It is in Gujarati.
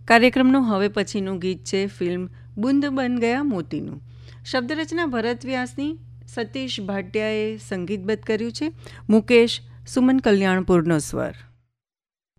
કાર્યક્રમનું હવે પછીનું ગીત છે ફિલ્મ બુંદ બન ગયા મોતીનું. શબ્દરચના ભરત વ્યાસની, સતીશ ભાટિયાએ સંગીતબદ્ધ કર્યું છે. મુકેશ સુમન કલ્યાણપુરનો સ્વર.